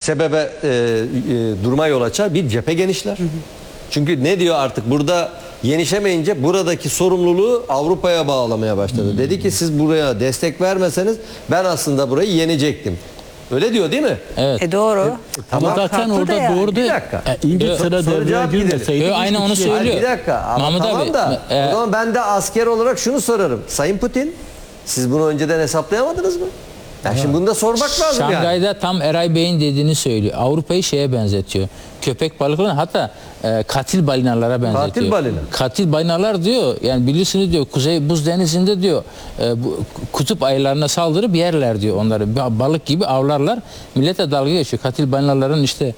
sebebe duruma yol açar. Bir, cephe genişler. Çünkü ne diyor artık burada yenişemeyince buradaki sorumluluğu Avrupa'ya bağlamaya başladı. Dedi ki siz buraya destek vermeseniz ben aslında burayı yenecektim. Öyle diyor değil mi? Evet. Doğru. Ama zaten orada yani. doğru Bir değil. dakika. İngiltere Soru devreye cevap girmeseydi. gidelim. hiçbir Aynen onu şey- söylüyor. Bir dakika. Ama Mahmut tamam abi, da o zaman ben de asker olarak şunu sorarım. Sayın Putin, siz bunu önceden hesaplayamadınız mı? Ya şimdi bunu da sormak lazım yani. Şangay'da tam Eray Bey'in dediğini söylüyor. Avrupa'yı şeye benzetiyor. Köpek balıklarına, hatta katil balinalara benzetiyor. Katil balina. Katil balinalar diyor, yani bilirsiniz diyor, Kuzey Buz Denizi'nde diyor bu kutup ayılarına saldırıp yerler diyor onları. Balık gibi avlarlar. Millete dalga geçiyor. Katil balinaların işte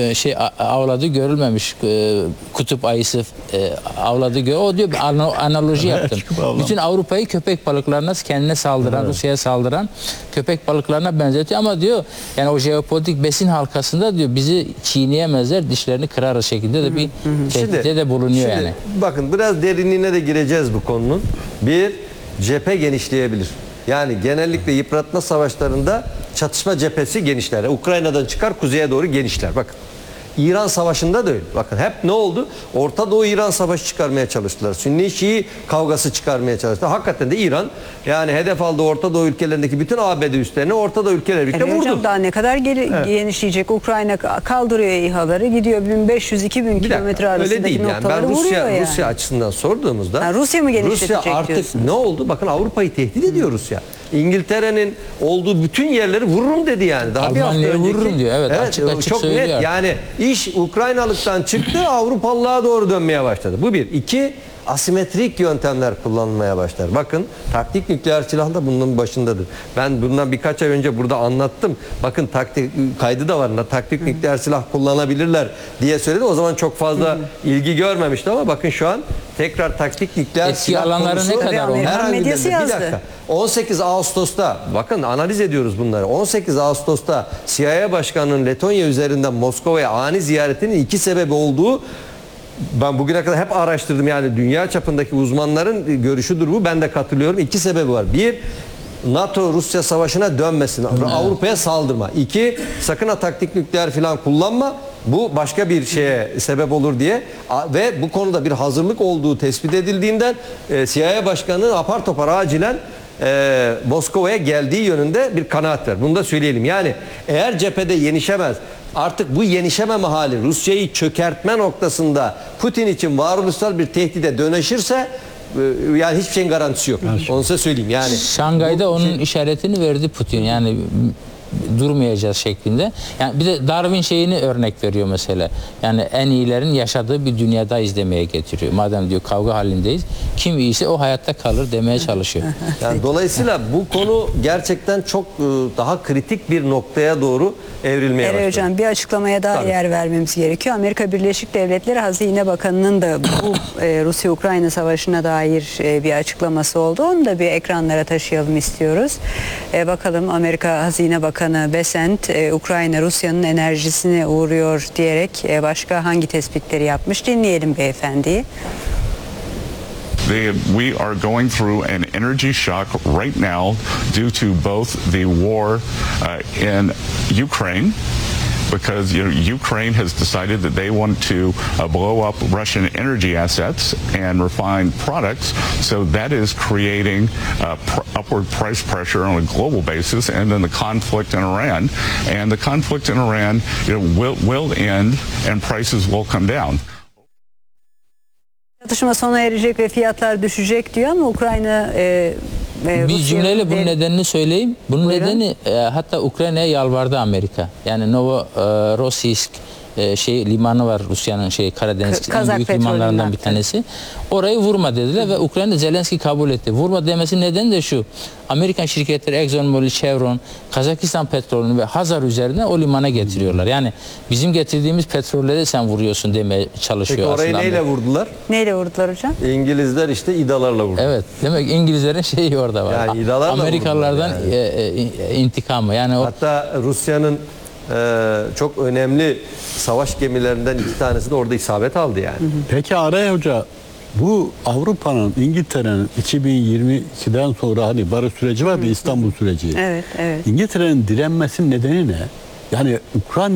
avladığı görülmemiş, kutup ayısı avladığı o diyor, bir analoji yaptım. Bütün Avrupa'yı köpek balıklarına, kendine saldıran, Rusya'ya saldıran köpek balıklarına benzetiyor ama diyor yani o jeopolitik besin halkasında diyor bizi çiğneyemezler, dişlerini kırarız şekilde de bir tehditte de bulunuyor yani. Bakın biraz derinliğine de gireceğiz bu konunun. Bir, cephe genişleyebilir. Yani genellikle yıpratma savaşlarında çatışma cephesi genişler. Ukrayna'dan çıkar kuzeye doğru genişler. Bakın. İran Savaşı'nda da öyle. Bakın hep ne oldu? Orta Doğu İran Savaşı çıkarmaya çalıştılar. Sünni-Şii kavgası çıkarmaya çalıştılar. Hakikaten de İran yani hedef aldığı Orta Doğu ülkelerindeki bütün ABD üslerini Orta Doğu ülkeleri birlikte vurdu. Hocam daha ne kadar genişleyecek? Ukrayna kaldırıyor İHA'ları, gidiyor 1500-2000 kilometre arasındaki noktaları vuruyor yani. Rusya açısından sorduğumuzda Rusya mı genişletecek Rusya artık diyorsunuz? ne oldu? Bakın Avrupa'yı tehdit ediyor Rusya. İngiltere'nin olduğu bütün yerleri vururum dedi yani. Daha bir hafta Almanya'yı önceki, vururum diyor. Evet, açık çok söylüyor. net. Yani iş Ukraynalıktan çıktı, Avrupalığa doğru dönmeye başladı. Bu bir. İki, asimetrik yöntemler kullanmaya başlar. Bakın taktik nükleer silah da bunun başındadır. Ben bundan birkaç ay önce burada anlattım. Bakın taktik kaydı da var. Taktik nükleer silah kullanabilirler diye söyledi. O zaman çok fazla ilgi görmemişti ama bakın şu an tekrar taktik nükleer Eski silah alanları konusu ne kadar oldu? herhangi Medyası bir yazdı. dakika. 18 Ağustos'ta bakın analiz ediyoruz bunları. 18 Ağustos'ta CIA Başkanı'nın Letonya üzerinden Moskova'ya ani ziyaretinin iki sebebi olduğu ben bugüne kadar hep araştırdım yani dünya çapındaki uzmanların görüşüdür bu. Ben de katılıyorum. İki sebebi var. Bir, NATO-Rusya savaşına dönmesin. Avrupa'ya saldırma. İki, sakın ha taktik nükleer falan kullanma. Bu başka bir şeye sebep olur diye ve bu konuda bir hazırlık olduğu tespit edildiğinden CIA Başkanı'nın apar topar acilen Moskova'ya geldiği yönünde bir kanaat var. Bunu da söyleyelim. Yani eğer cephede yenişemez, artık bu yenişememe hali Rusya'yı çökertme noktasında Putin için varoluşsal bir tehdide dönüşürse yani hiçbir şeyin garantisi yok. Onu size söyleyeyim. Yani Şangay'da onun işaretini verdi Putin. Yani durmayacağız şeklinde. Yani bir de Darwin şeyini örnek veriyor mesela. Yani en iyilerin yaşadığı bir dünyadayız demeye getiriyor. Madem diyor kavga halindeyiz, kim iyiyse o hayatta kalır demeye çalışıyor. Yani dolayısıyla bu konu gerçekten çok daha kritik bir noktaya doğru evrilmeye başladı. Hocam bir açıklamaya daha yer vermemiz gerekiyor. Amerika Birleşik Devletleri Hazine Bakanı'nın da bu Rusya-Ukrayna Savaşı'na dair bir açıklaması oldu. Onu da bir ekranlara taşıyalım istiyoruz. Bakalım Amerika Hazine Bakanı Besant, Ukrayna Rusya'nın enerjisine uğruyor diyerek başka hangi tespitleri yapmış? Dinleyelim beyefendiyi. We are going through an energy shock right now due to both the war in Ukraine, because Ukraine has decided that they want to blow up Russian energy assets and refined products. So that is creating upward price pressure on a global basis, and then the conflict in Iran. And the conflict in Iran will end and prices will come down. Çatışma sona erecek ve fiyatlar düşecek diyor ama Ukrayna bir cümleyle bunun nedenini söyleyeyim. Bunun nedeni hatta Ukrayna'ya yalvardı Amerika. Yani Novorossiysk limanı var Rusya'nın Karadeniz en büyük limanlarından bir tanesi. Orayı vurma dediler ve Ukrayna Zelenski kabul etti. Vurma demesi nedeni de şu. Amerikan şirketleri ExxonMobil, Chevron, Kazakistan petrolünü ve Hazar üzerine o limana getiriyorlar. Yani bizim getirdiğimiz petrolleri sen vuruyorsun demeye çalışıyor. Peki orayı aslında. neyle vurdular? Neyle vurdular hocam? İngilizler işte İDA'larla vurdu. Evet. Demek İngilizlerin şeyi orada var. Yani İDA'larla Amerikalılardan intikamı. Yani hatta Rusya'nın çok önemli savaş gemilerinden iki tanesi de orada isabet aldı yani. Peki Aray Hoca, bu Avrupa'nın, İngiltere'nin 2022'den sonra hani barış süreci vardı, İstanbul süreci. Evet, evet. İngiltere'nin direnmesinin nedeni ne? Yani Ukrayna